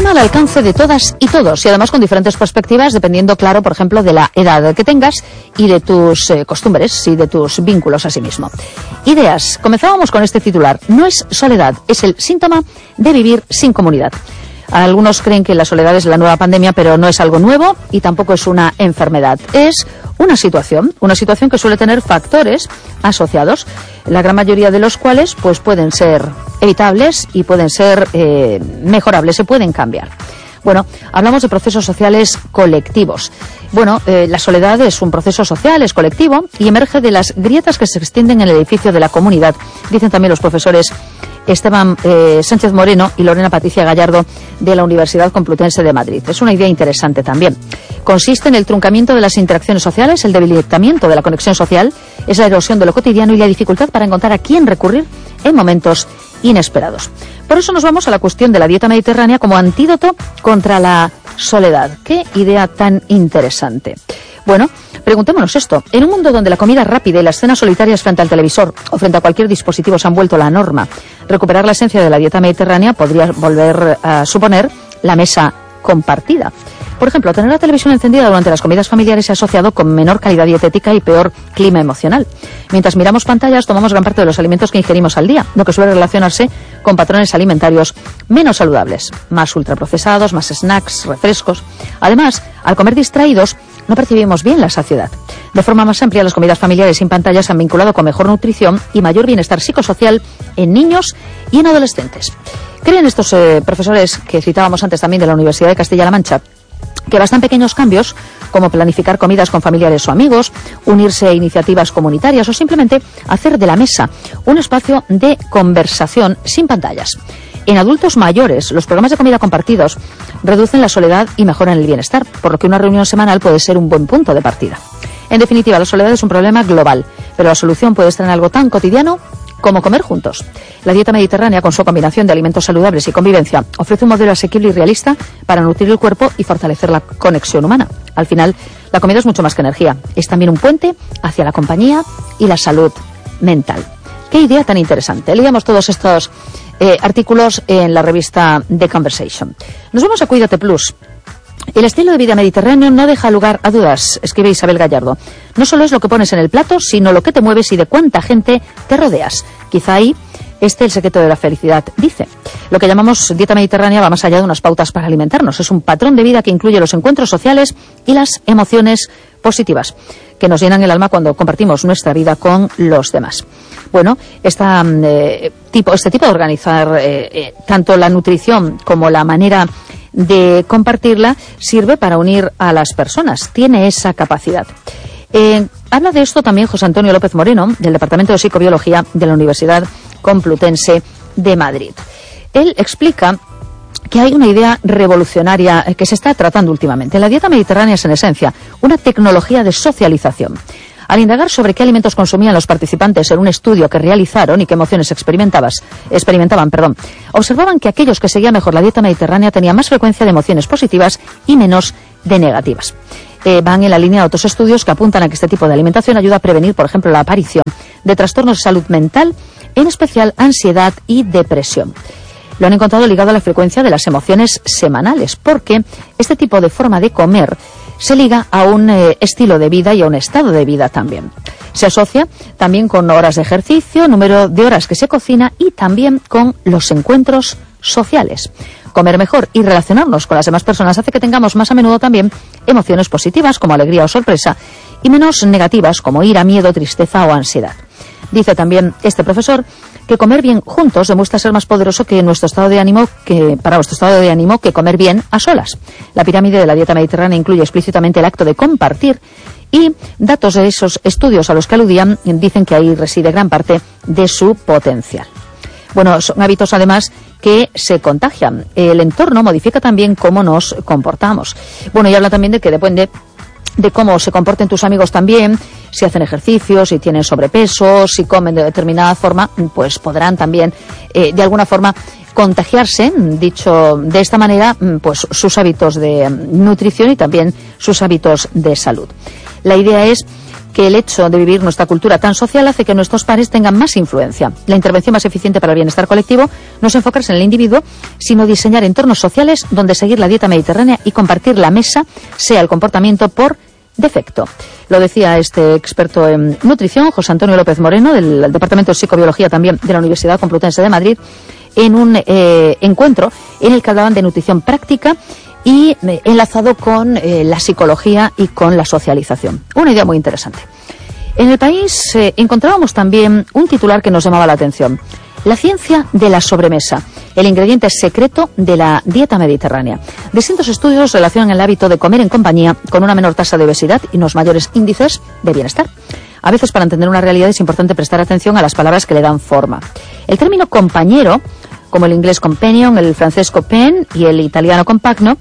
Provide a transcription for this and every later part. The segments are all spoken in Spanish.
al alcance de todas y todos, y además con diferentes perspectivas, dependiendo, claro, por ejemplo, de la edad que tengas y de tus costumbres y de tus vínculos a sí mismo. Ideas. Comenzábamos con este titular. No es soledad, es el síntoma de vivir sin comunidad. Algunos creen que la soledad es la nueva pandemia, pero no es algo nuevo y tampoco es una enfermedad. Es una situación que suele tener factores asociados, la gran mayoría de los cuales pues pueden ser evitables y pueden ser mejorables, se pueden cambiar. Bueno, hablamos de procesos sociales colectivos. Bueno, la soledad es un proceso social, es colectivo y emerge de las grietas que se extienden en el edificio de la comunidad, dicen también los profesores Esteban Sánchez Moreno y Lorena Patricia Gallardo de la Universidad Complutense de Madrid. Es una idea interesante también. Consiste en el truncamiento de las interacciones sociales, el debilitamiento de la conexión social, es la erosión de lo cotidiano y la dificultad para encontrar a quién recurrir en momentos inesperados. Por eso nos vamos a la cuestión de la dieta mediterránea como antídoto contra la soledad. ¡Qué idea tan interesante! Bueno, preguntémonos esto. En un mundo donde la comida rápida y las cenas solitarias frente al televisor o frente a cualquier dispositivo se han vuelto la norma, recuperar la esencia de la dieta mediterránea podría volver a suponer la mesa compartida. Por ejemplo, tener la televisión encendida durante las comidas familiares se ha asociado con menor calidad dietética y peor clima emocional. Mientras miramos pantallas, tomamos gran parte de los alimentos que ingerimos al día, lo que suele relacionarse con patrones alimentarios menos saludables, más ultraprocesados, más snacks, refrescos. Además, al comer distraídos, no percibimos bien la saciedad. De forma más amplia, las comidas familiares sin pantallas se han vinculado con mejor nutrición y mayor bienestar psicosocial en niños y en adolescentes. Creen estos profesores que citábamos antes también de la Universidad de Castilla-La Mancha que bastan pequeños cambios, como planificar comidas con familiares o amigos, unirse a iniciativas comunitarias o simplemente hacer de la mesa un espacio de conversación sin pantallas. En adultos mayores, los programas de comida compartidos reducen la soledad y mejoran el bienestar, por lo que una reunión semanal puede ser un buen punto de partida. En definitiva, la soledad es un problema global, pero la solución puede estar en algo tan cotidiano como comer juntos. La dieta mediterránea, con su combinación de alimentos saludables y convivencia, ofrece un modelo asequible y realista para nutrir el cuerpo y fortalecer la conexión humana. Al final, la comida es mucho más que energía. Es también un puente hacia la compañía y la salud mental. ¡Qué idea tan interesante! Leíamos todos estos artículos en la revista The Conversation. Nos vamos a Cuídate Plus. El estilo de vida mediterráneo no deja lugar a dudas, escribe Isabel Gallardo. No solo es lo que pones en el plato, sino lo que te mueves y de cuánta gente te rodeas. Quizá ahí esté el secreto de la felicidad, dice. Lo que llamamos dieta mediterránea va más allá de unas pautas para alimentarnos. Es un patrón de vida que incluye los encuentros sociales y las emociones positivas que nos llenan el alma cuando compartimos nuestra vida con los demás. Bueno, este tipo de organizar tanto la nutrición como la manera de compartirla sirve para unir a las personas, tiene esa capacidad. Habla de esto también José Antonio López Moreno, del Departamento de Psicobiología de la Universidad Complutense de Madrid. Él explica que hay una idea revolucionaria que se está tratando últimamente. La dieta mediterránea es en esencia una tecnología de socialización. Al indagar sobre qué alimentos consumían los participantes en un estudio que realizaron y qué emociones experimentaban, observaban que aquellos que seguían mejor la dieta mediterránea tenían más frecuencia de emociones positivas y menos de negativas. Van en la línea de otros estudios que apuntan a que este tipo de alimentación ayuda a prevenir, por ejemplo, la aparición de trastornos de salud mental, en especial ansiedad y depresión. Lo han encontrado ligado a la frecuencia de las emociones semanales, porque este tipo de forma de comer se liga a un estilo de vida y a un estado de vida también. Se asocia también con horas de ejercicio, número de horas que se cocina y también con los encuentros sociales. Comer mejor y relacionarnos con las demás personas hace que tengamos más a menudo también emociones positivas como alegría o sorpresa y menos negativas como ira, miedo, tristeza o ansiedad. Dice también este profesor que comer bien juntos demuestra ser más poderoso que nuestro estado de ánimo para nuestro estado de ánimo que comer bien a solas. La pirámide de la dieta mediterránea incluye explícitamente el acto de compartir y datos de esos estudios a los que aludían dicen que ahí reside gran parte de su potencial. Bueno, son hábitos además que se contagian. El entorno modifica también cómo nos comportamos. Bueno, y habla también de que depende de cómo se comporten tus amigos también, si hacen ejercicio, si tienen sobrepeso, si comen de determinada forma, pues podrán también de alguna forma contagiarse, dicho de esta manera, pues sus hábitos de nutrición y también sus hábitos de salud. La idea es que el hecho de vivir nuestra cultura tan social hace que nuestros pares tengan más influencia. La intervención más eficiente para el bienestar colectivo no es enfocarse en el individuo, sino diseñar entornos sociales donde seguir la dieta mediterránea y compartir la mesa sea el comportamiento por defecto. Lo decía este experto en nutrición, José Antonio López Moreno, del Departamento de Psicobiología también de la Universidad Complutense de Madrid, en un encuentro en el que hablaban de nutrición práctica y enlazado con la psicología y con la socialización. Una idea muy interesante. En El País encontrábamos también un titular que nos llamaba la atención. La ciencia de la sobremesa, el ingrediente secreto de la dieta mediterránea. Distintos estudios relacionan el hábito de comer en compañía con una menor tasa de obesidad y unos mayores índices de bienestar. A veces, para entender una realidad, es importante prestar atención a las palabras que le dan forma. El término compañero, como el inglés companion, el francés copain y el italiano compagno,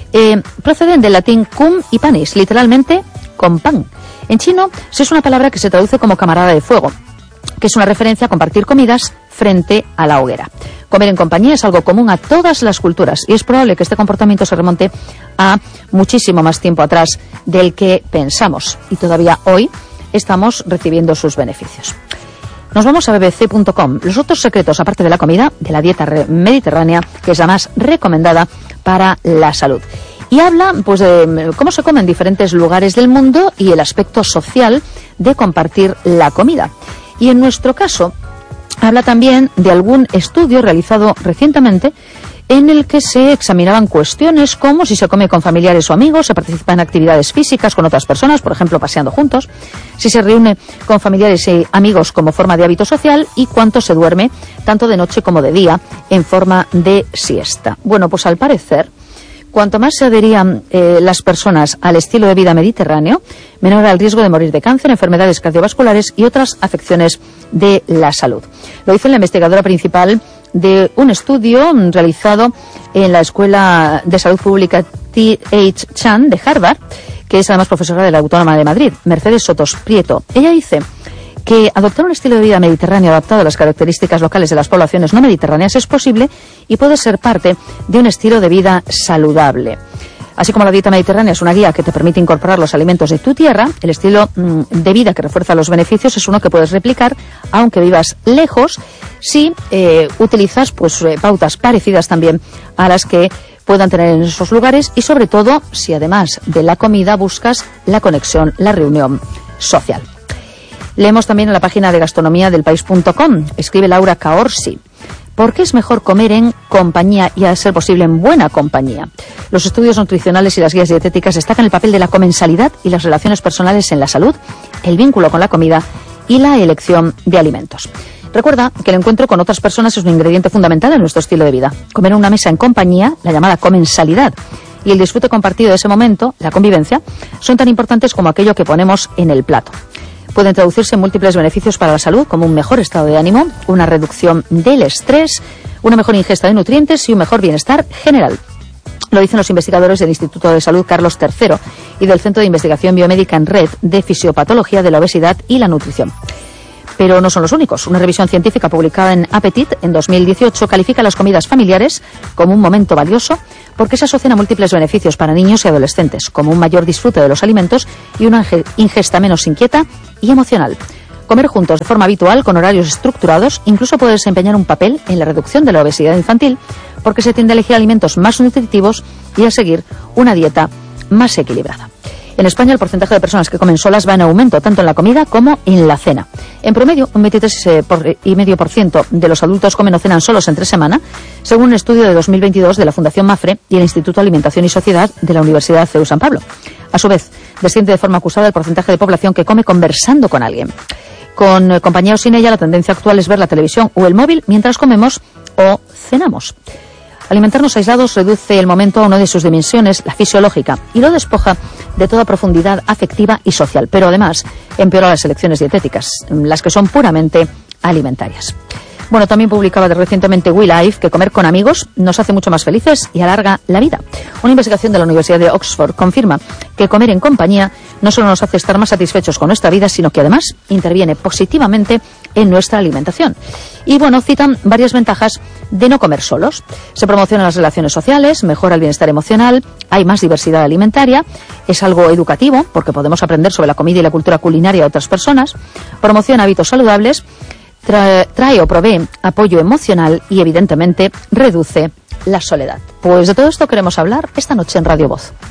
proceden del latín cum y panis, literalmente con pan. En chino se usa una palabra que se traduce como camarada de fuego, que es una referencia a compartir comidas frente a la hoguera. Comer en compañía es algo común a todas las culturas y es probable que este comportamiento se remonte a muchísimo más tiempo atrás del que pensamos, y todavía hoy estamos recibiendo sus beneficios. Nos vamos a bbc.com. Los otros secretos, aparte de la comida, de la dieta mediterránea, que es la más recomendada para la salud. Y habla pues de cómo se come en diferentes lugares del mundo y el aspecto social de compartir la comida. Y en nuestro caso, habla también de algún estudio realizado recientemente en el que se examinaban cuestiones como si se come con familiares o amigos, se participa en actividades físicas con otras personas, por ejemplo, paseando juntos, si se reúne con familiares y amigos como forma de hábito social y cuánto se duerme, tanto de noche como de día, en forma de siesta. Bueno, pues al parecer, cuanto más se adherían las personas al estilo de vida mediterráneo, menor era el riesgo de morir de cáncer, enfermedades cardiovasculares y otras afecciones de la salud. Lo dice la investigadora principal de un estudio realizado en la Escuela de Salud Pública T.H. Chan de Harvard, que es además profesora de la Autónoma de Madrid, Mercedes Sotos Prieto. Ella dice que adoptar un estilo de vida mediterráneo adaptado a las características locales de las poblaciones no mediterráneas es posible y puede ser parte de un estilo de vida saludable. Así como la dieta mediterránea es una guía que te permite incorporar los alimentos de tu tierra, el estilo de vida que refuerza los beneficios es uno que puedes replicar, aunque vivas lejos, si utilizas pautas parecidas también a las que puedan tener en esos lugares y, sobre todo, si además de la comida buscas la conexión, la reunión social. Leemos también en la página de gastronomía del país.com, escribe Laura Caorsi. ¿Por qué es mejor comer en compañía y, a ser posible, en buena compañía? Los estudios nutricionales y las guías dietéticas destacan el papel de la comensalidad y las relaciones personales en la salud, el vínculo con la comida y la elección de alimentos. Recuerda que el encuentro con otras personas es un ingrediente fundamental en nuestro estilo de vida. Comer en una mesa en compañía, la llamada comensalidad, y el disfrute compartido de ese momento, la convivencia, son tan importantes como aquello que ponemos en el plato. Pueden traducirse en múltiples beneficios para la salud, como un mejor estado de ánimo, una reducción del estrés, una mejor ingesta de nutrientes y un mejor bienestar general. Lo dicen los investigadores del Instituto de Salud Carlos III y del Centro de Investigación Biomédica en Red de Fisiopatología de la Obesidad y la Nutrición. Pero no son los únicos. Una revisión científica publicada en Appetit en 2018 califica las comidas familiares como un momento valioso porque se asocian a múltiples beneficios para niños y adolescentes, como un mayor disfrute de los alimentos y una ingesta menos inquieta y emocional. Comer juntos de forma habitual, con horarios estructurados, incluso puede desempeñar un papel en la reducción de la obesidad infantil porque se tiende a elegir alimentos más nutritivos y a seguir una dieta más equilibrada. En España, el porcentaje de personas que comen solas va en aumento, tanto en la comida como en la cena. En promedio, un 23,5% de los adultos comen o cenan solos entre semana, según un estudio de 2022 de la Fundación Mafre y el Instituto de Alimentación y Sociedad de la Universidad CEU San Pablo. A su vez, desciende de forma acusada el porcentaje de población que come conversando con alguien. Con compañía o sin ella, la tendencia actual es ver la televisión o el móvil mientras comemos o cenamos. Alimentarnos aislados reduce el momento a una de sus dimensiones, la fisiológica, y lo despoja de toda profundidad afectiva y social, pero además empeora las elecciones dietéticas, las que son puramente alimentarias. Bueno, también publicaba recientemente WeLife que comer con amigos nos hace mucho más felices y alarga la vida. Una investigación de la Universidad de Oxford confirma que comer en compañía no solo nos hace estar más satisfechos con nuestra vida, sino que además interviene positivamente en nuestra alimentación. Y bueno, citan varias ventajas de no comer solos. Se promocionan las relaciones sociales, mejora el bienestar emocional, hay más diversidad alimentaria, es algo educativo porque podemos aprender sobre la comida y la cultura culinaria de otras personas, promociona hábitos saludables, trae o provee apoyo emocional y evidentemente reduce la soledad. Pues de todo esto queremos hablar esta noche en Radio Voz.